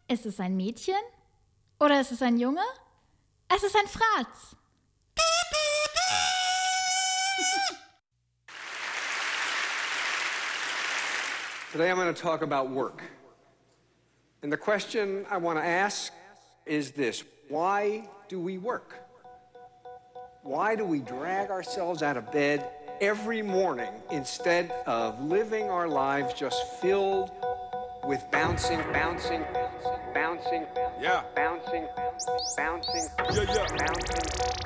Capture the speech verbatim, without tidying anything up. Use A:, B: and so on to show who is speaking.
A: Ist es ein Mädchen? Oder ist es ein Junge? Es ist ein Fratz.
B: Today I'm going to talk about work. And the question I want to ask is this: why do we work? Why do we drag ourselves out of bed every morning instead of living our lives just filled with bouncing, bouncing, bouncing,
C: Yeah.
B: bouncing, bouncing,
C: Yeah, yeah.
B: bouncing,